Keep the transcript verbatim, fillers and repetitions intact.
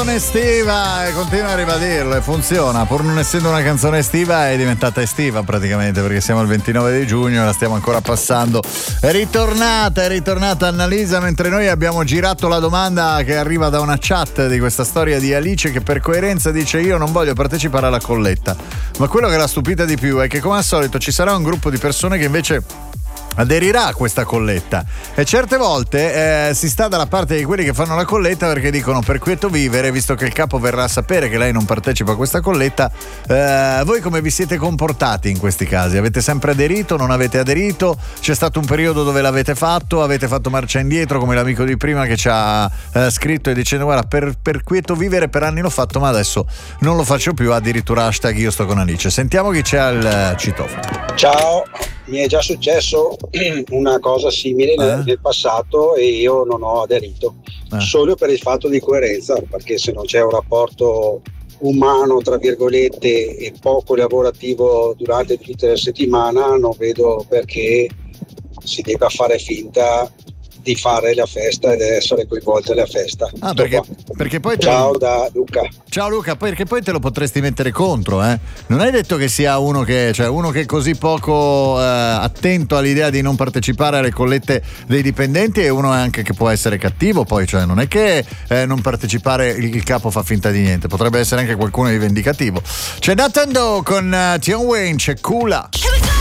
Estiva, e continua a ribadirlo e funziona, pur non essendo una canzone estiva è diventata estiva praticamente, perché siamo al ventinove di giugno e la stiamo ancora passando. È ritornata, è ritornata Annalisa, mentre noi abbiamo girato la domanda che arriva da una chat di questa storia di Alice, che per coerenza dice: io non voglio partecipare alla colletta, ma quello che l'ha stupita di più è che come al solito ci sarà un gruppo di persone che invece aderirà a questa colletta, e certe volte eh, si sta dalla parte di quelli che fanno la colletta, perché dicono: per quieto vivere, visto che il capo verrà a sapere che lei non partecipa a questa colletta, eh, voi come vi siete comportati in questi casi? Avete sempre aderito? Non avete aderito? C'è stato un periodo dove l'avete fatto? Avete fatto marcia indietro come l'amico di prima che ci ha eh, scritto e dicendo: guarda, per, per quieto vivere per anni l'ho fatto, ma adesso non lo faccio più, addirittura hashtag io sto con Alice. Sentiamo chi c'è al citofono. Ciao, mi è già successo una cosa simile nel, eh? nel passato e io non ho aderito, eh. solo per il fatto di coerenza, perché se non c'è un rapporto umano tra virgolette e poco lavorativo durante tutta la settimana, non vedo perché si debba fare finta di fare la festa ed essere coinvolti nella festa. Ah, perché, perché poi te Ciao lo... da Luca. Ciao Luca, perché poi te lo potresti mettere contro, eh? Non hai detto che sia uno che, cioè uno che è così poco eh, attento all'idea di non partecipare alle collette dei dipendenti, e uno è anche che può essere cattivo, poi, cioè non è che eh, non partecipare il, il capo fa finta di niente, potrebbe essere anche qualcuno di vendicativo. C'è Nathan Doe con uh, Tion Wayne, c'è Kula.